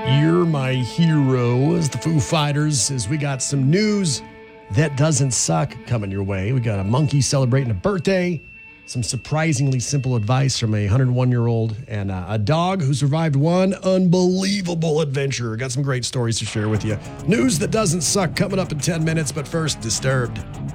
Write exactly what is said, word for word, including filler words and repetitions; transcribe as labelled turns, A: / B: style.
A: You're my hero as the Foo Fighters, as we got some news that doesn't suck coming your way. We got a monkey celebrating a birthday, some surprisingly simple advice from a one hundred one year old, and uh, a dog who survived one unbelievable adventure. Got some great stories to share with you. News that doesn't suck coming up in ten minutes, but first, Disturbed.